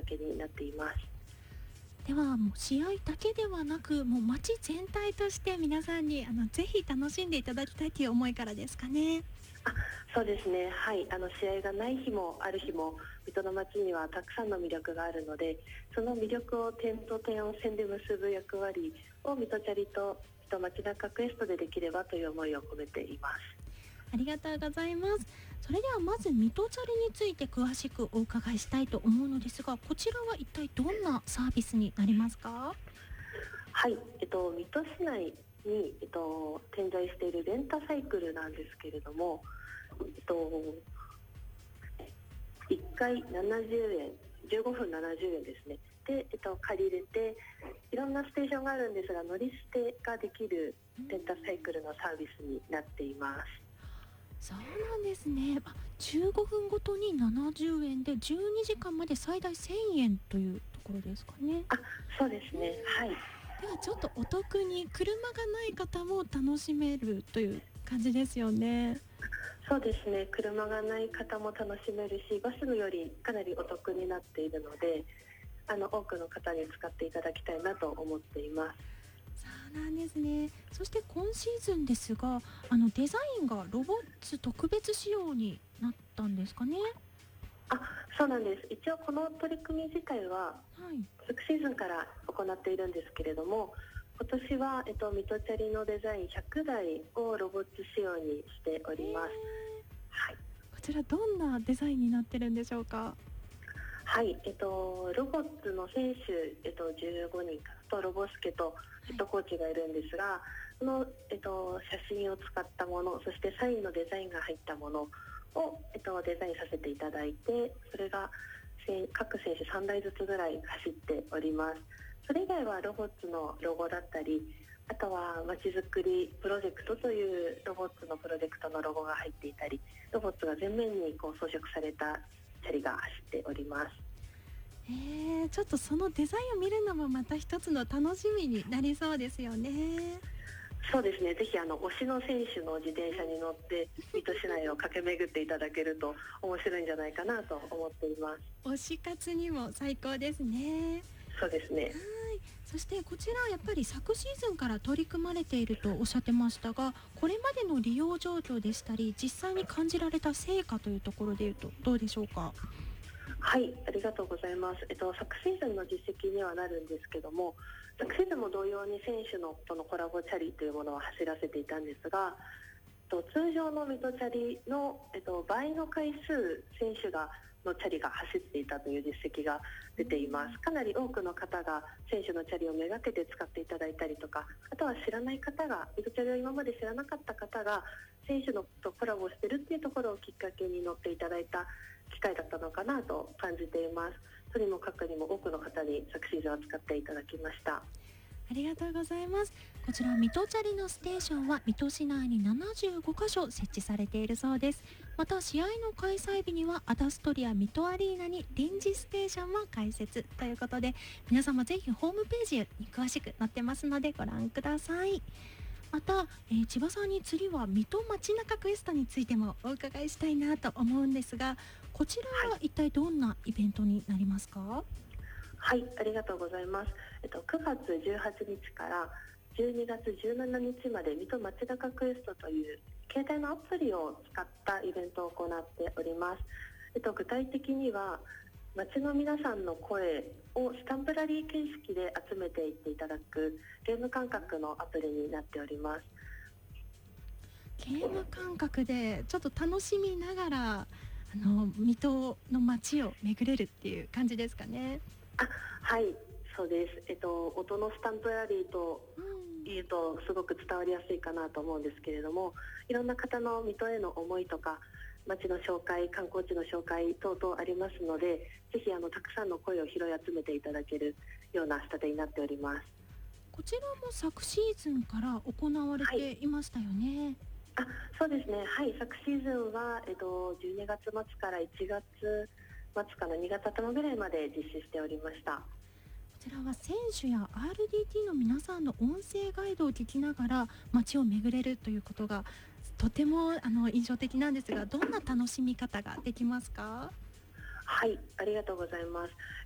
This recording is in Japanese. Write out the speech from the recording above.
けになっています。 ではもう試合だけではなく、もう街全体として皆さんにぜひ楽しんでいただきたいという思いからですかね。 あ、そうですね。はい、試合がない日もある日も水戸の街にはたくさんの魅力があるので、その魅力を点と点を線で結ぶ役割を水戸チャリと水戸街中クエストでできればという思いを込めています。 ありがとうございます。それではまず水戸チャリについて詳しくお伺いしたいと思うのですが、こちらは一体どんなサービスになりますか？ はい、水戸市内に、点在しているレンタサイクルなんですけれども、1回70円、15分70円ですね。で、借りれて、いろんなステーションがあるんですが、乗り捨てができるレンタサイクルのサービスになっています。 そうなんですね。15分ごとに70円で12時間まで最大1000円というところですかね。 あ、そうですね。はい。 ではちょっとお得に車がない方も楽しめるという感じですよね。 そうですね。車がない方も楽しめるし、バスよりかなりお得になっているので、多くの方に使っていただきたいなと思っています。 そうなんですね。そして今シーズンですが、デザインがロボッツ特別仕様になったんですかね。 そうなんです。一応この取り組み自体ははい。 昨シーズンから行っているんですけれども、今年は、水戸チャリのデザイン100台をロボッツ仕様にしております。はい。 こちらどんなデザインになってるんでしょうか。 はい、ロボッツの選手、15人かとロボスケとヘッドコーチがいるんですが、その、写真を使ったもの、そしてサインのデザインが入ったものを、デザインさせていただいて、それが各選手3台ずつぐらい走っております。それ以外はロボッツのロゴだったり、あとはまちづくりプロジェクトというロボッツのプロジェクトのロゴが入っていたり、ロボッツが全面にこう装飾されたチャリが走っております。 ちょっとそのデザインを見るのもまた一つの楽しみになりそうですよね。 そうですね。ぜひ推しの選手の自転車に乗って水戸市内を駆け巡っていただけると面白いんじゃないかなと思っています。 推し活にも最高ですね。 そうですね。 そしてこちらやっぱり昨シーズンから取り組まれているとおっしゃってましたが、これまでの利用状況でしたり実際に感じられた成果というところでいうとどうでしょうか。 はい、ありがとうございます。昨シーズンの実績にはなるんですけども、昨シーズンも同様に選手のとのコラボチャリというものを走らせていたんですが、通常の水戸チャリの、倍の回数選手がのチャリが走っていたという実績が出ています。かなり多くの方が選手のチャリをめがけて使っていただいたりとか、あとは知らない方が、水戸チャリを今まで知らなかった方が選手のとコラボしてるっていうところをきっかけに乗っていただいた機会だったのかなと感じています。とにもかくにも多くの方に昨シーズンは使っていただきました。 ありがとうございます。こちら水戸チャリのステーションは水戸市内に75カ所設置されているそうです。また試合の開催日にはアダストリア水戸アリーナに臨時ステーションも開設ということで、皆様ぜひホームページに詳しく載ってますのでご覧ください。また、千葉さんに次は水戸街中クエストについてもお伺いしたいなと思うんですが、こちらは一体どんなイベントになりますか？ はい、ありがとうございます。9月18日から12月17日まで水戸街中クエストという携帯のアプリを使ったイベントを行っております。具体的には街の皆さんの声をスタンプラリー形式で集めていっていただくゲーム感覚のアプリになっております。 ゲーム感覚でちょっと楽しみながら水戸の街を巡れるっていう感じですかね。 はい、そうです。音のスタンプラリーと言うとすごく伝わりやすいかなと思うんですけれども、いろんな方の水戸への思いとか街の紹介、観光地の紹介等々ありますので、ぜひたくさんの声を拾い集めていただけるような仕立てになっております。 こちらも昨シーズンから行われていましたよね。 そうですね。はい、昨シーズンは、12月末から1月末から2月頭ぐらいまで実施しておりました。 こちらは選手や RDT の皆さんの音声ガイドを聞きながら街を巡れるということがとても印象的なんですが、どんな楽しみ方ができますか？ はい、ありがとうございます。